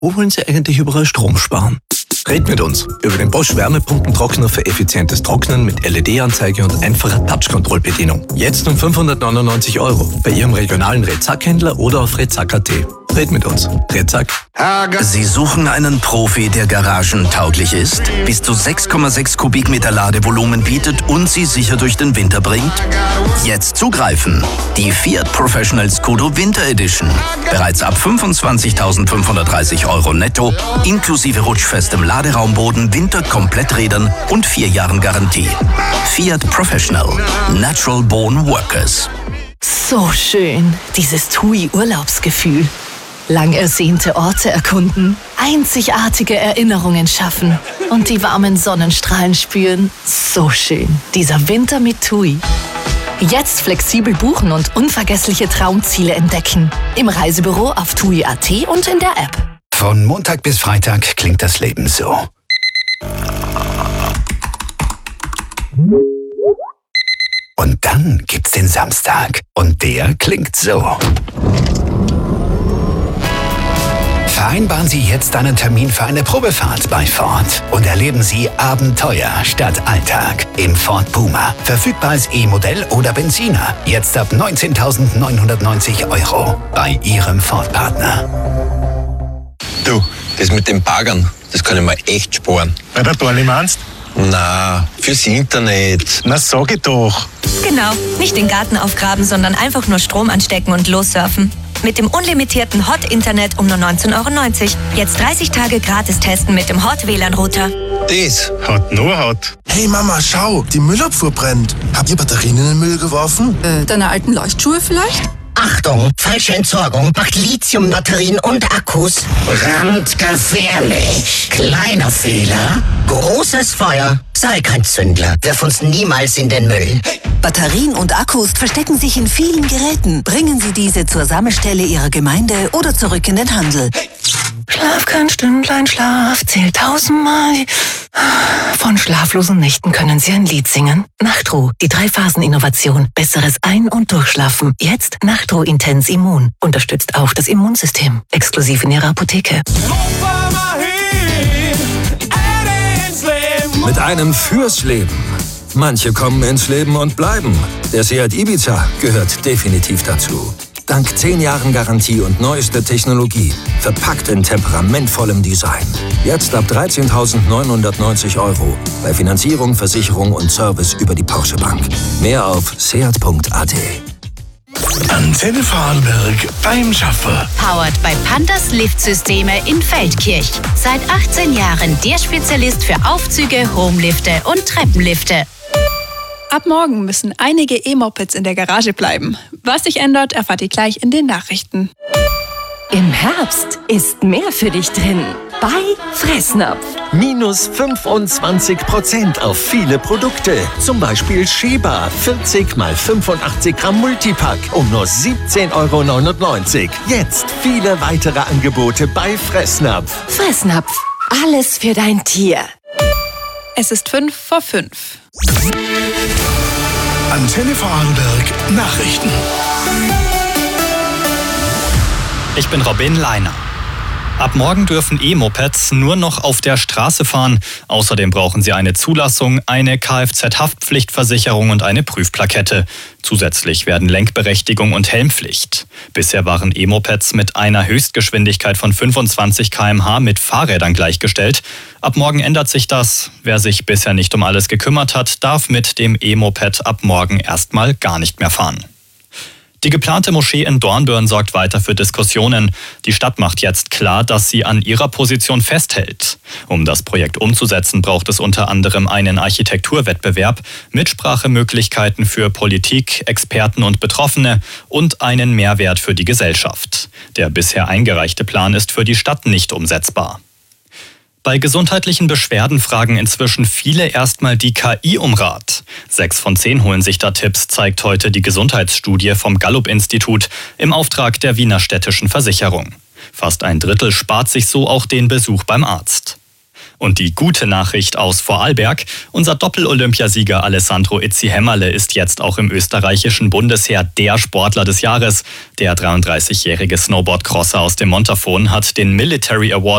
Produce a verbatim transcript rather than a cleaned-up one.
Wo wollen Sie eigentlich überall Strom sparen? Red mit uns über den Bosch Wärmepumpentrockner für effizientes Trocknen mit L E D-Anzeige und einfacher Touch-Control-Bedienung. Jetzt um fünfhundertneunundneunzig Euro bei Ihrem regionalen Redzack-Händler oder auf redzack punkt a t. Red mit uns. Redzack. Sie suchen einen Profi, der garagentauglich ist, bis zu sechs Komma sechs Kubikmeter Ladevolumen bietet und Sie sicher durch den Winter bringt? Jetzt zugreifen! Die Fiat Professional Scudo Winter Edition. Bereits ab fünfundzwanzigtausendfünfhundertdreißig Euro netto, inklusive rutschfestem Laderaumboden, Winterkompletträdern und vier Jahren Garantie. Fiat Professional. Natural Born Workers. So schön, dieses T U I-Urlaubsgefühl. Lang ersehnte Orte erkunden, einzigartige Erinnerungen schaffen und die warmen Sonnenstrahlen spüren. So schön, dieser Winter mit T U I. Jetzt flexibel buchen und unvergessliche Traumziele entdecken. Im Reisebüro auf T U I punkt a t und in der App. Von Montag bis Freitag klingt das Leben so. Und dann gibt's den Samstag. Und der klingt so. Vereinbaren Sie jetzt einen Termin für eine Probefahrt bei Ford und erleben Sie Abenteuer statt Alltag im Ford Puma. Verfügbar als E-Modell oder Benziner. Jetzt ab neunzehntausendneunhundertneunzig Euro bei Ihrem Ford-Partner. Du, das mit den Baggern, das kann ich mir echt sparen. Bei der Dorli meinst? Na, fürs Internet. Na, sag ich doch. Genau, nicht den Garten aufgraben, sondern einfach nur Strom anstecken und lossurfen. Mit dem unlimitierten Hot-Internet um nur neunzehn Euro neunzig. Jetzt dreißig Tage gratis testen mit dem Hot-W L A N-Router. Das Hat nur Hot. Hey Mama, schau, die Müllabfuhr brennt. Habt ihr Batterien in den Müll geworfen? Äh, deine alten Leuchtschuhe vielleicht? Achtung, falsche Entsorgung macht Lithiumbatterien und Akkus brandgefährlich. Kleiner Fehler, großes Feuer. Sei kein Zündler, wirf uns niemals in den Müll. Batterien und Akkus verstecken sich in vielen Geräten. Bringen Sie diese zur Sammelstelle Ihrer Gemeinde oder zurück in den Handel. Schlaf kein Stündlein, Schlaf, zählt tausendmal. Von schlaflosen Nächten können Sie ein Lied singen. Nachtruh, die Drei-Phasen-Innovation. Besseres Ein- und Durchschlafen. Jetzt Nachtruh Intens Immun. Unterstützt auch das Immunsystem. Exklusiv in Ihrer Apotheke. Mit einem fürs Leben. Manche kommen ins Leben und bleiben. Der Seat Ibiza gehört definitiv dazu. Dank zehn Jahren Garantie und neuester Technologie. Verpackt in temperamentvollem Design. Jetzt ab dreizehntausendneunhundertneunzig Euro. Bei Finanzierung, Versicherung und Service über die Porsche Bank. Mehr auf seat punkt a t. Antenne Vorarlberg beim Schaffer. Powered bei Pandas Liftsysteme in Feldkirch. Seit achtzehn Jahren der Spezialist für Aufzüge, Homelifte und Treppenlifte. Ab morgen müssen einige E-Mopeds in der Garage bleiben. Was sich ändert, erfahrt ihr gleich in den Nachrichten. Im Herbst ist mehr für dich drin. Bei Fressnapf. Minus fünfundzwanzig Prozent auf viele Produkte. Zum Beispiel Sheba vierzig mal fünfundachtzig Gramm Multipack um nur siebzehn Euro neunundneunzig. Jetzt viele weitere Angebote bei Fressnapf. Fressnapf. Alles für dein Tier. Es ist fünf vor fünf. Antenne Vorarlberg Nachrichten. Ich bin Robin Leiner. Ab morgen dürfen E-Mopeds nur noch auf der Straße fahren. Außerdem brauchen sie eine Zulassung, eine Kfz-Haftpflichtversicherung und eine Prüfplakette. Zusätzlich werden Lenkberechtigung und Helmpflicht. Bisher waren E-Mopeds mit einer Höchstgeschwindigkeit von fünfundzwanzig Kilometer pro Stunde mit Fahrrädern gleichgestellt. Ab morgen ändert sich das. Wer sich bisher nicht um alles gekümmert hat, darf mit dem E-Moped ab morgen erstmal gar nicht mehr fahren. Die geplante Moschee in Dornbirn sorgt weiter für Diskussionen. Die Stadt macht jetzt klar, dass sie an ihrer Position festhält. Um das Projekt umzusetzen, braucht es unter anderem einen Architekturwettbewerb, Mitsprachemöglichkeiten für Politik, Experten und Betroffene und einen Mehrwert für die Gesellschaft. Der bisher eingereichte Plan ist für die Stadt nicht umsetzbar. Bei gesundheitlichen Beschwerden fragen inzwischen viele erstmal die K I um Rat. Sechs von zehn holen sich da Tipps, zeigt heute die Gesundheitsstudie vom Gallup-Institut im Auftrag der Wiener Städtischen Versicherung. Fast ein Drittel spart sich so auch den Besuch beim Arzt. Und die gute Nachricht aus Vorarlberg: Unser Doppel-Olympiasieger Alessandro Itzi-Hämmerle ist jetzt auch im österreichischen Bundesheer der Sportler des Jahres. Der dreiunddreißigjährige Snowboard-Crosser aus dem Montafon hat den Military Award